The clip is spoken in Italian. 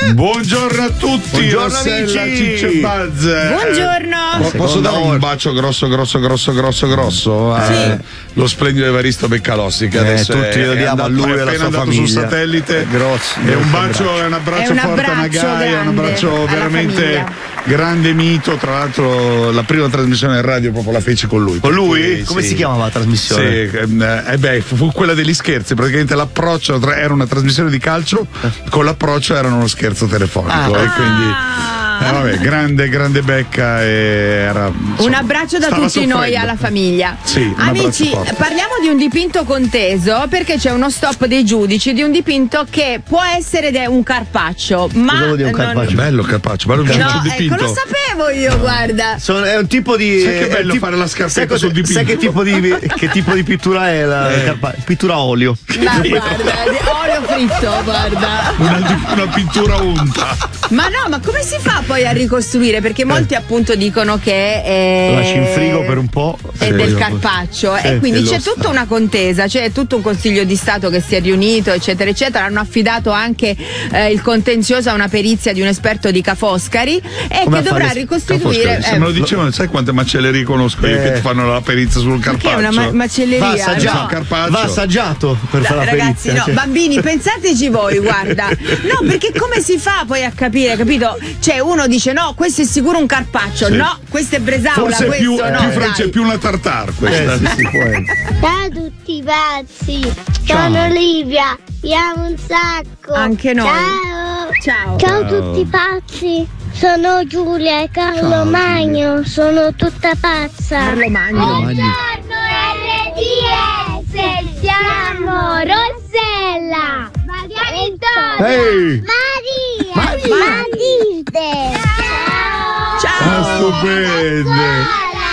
Buongiorno a tutti. Buongiorno Rossella, amici. Ciccio e Buzz. Buongiorno. Posso dare un bacio grosso lo splendido Evaristo Beccalossi che adesso tutti lo diamo a lui e alla appena sua andato famiglia. sul satellite. Grazie. E un bacio e un abbraccio forte a Nagai, un abbraccio veramente grande mito. Tra l'altro la prima trasmissione in radio proprio la feci con lui. Con lui? Sì, Come sì. si chiamava la trasmissione? Sì, fu quella degli scherzi. Praticamente l'approccio era una trasmissione di calcio, con l'approccio era uno scherzo telefonico. E quindi vabbè, grande Becca. Un abbraccio da tutti noi alla famiglia. Sì, amici, parliamo di un dipinto conteso perché c'è uno stop dei giudici di un dipinto che può essere un carpaccio, ma cosa vuol dire un carpaccio? Bello Carpaccio, bello un dipinto. Lo sapevo io, guarda. È un tipo di. Sai che bello fare la scarpetta sul dipinto? Sai che tipo di pittura è la pittura a olio? Ma guarda, olio fritto, guarda. Una pittura unta. Ma no, ma come si fa poi a ricostruire? Perché molti appunto dicono che Lo lasci in frigo per un po'. è del carpaccio e quindi c'è tutta una contesa, c'è tutto un consiglio di Stato che si è riunito, eccetera eccetera. Hanno affidato anche il contenzioso a una perizia di un esperto di Ca' Foscari e che dovrà ricostituire. Se me lo dicevano, sai quante macellerie conosco io che fanno la perizia sul carpaccio? Che è una macelleria? Va assaggiato per fare la ragazzi, perizia. no, bambini, pensateci voi, guarda. No, perché come si fa poi a capire, capito? Cioè uno dice no, questo è sicuro un carpaccio, no, questo è Bresaola, forse questo è più una tartare questa. Ciao a tutti pazzi, sono Olivia, vi amo un sacco. Anche noi. Ciao a tutti pazzi, sono Giulia e Carlo Magno, sono tutta pazza. Carlo Magno. Buongiorno RDS, siamo Rossella, Maria Vittoria, Maria, Matilde. Ciao. Stupende.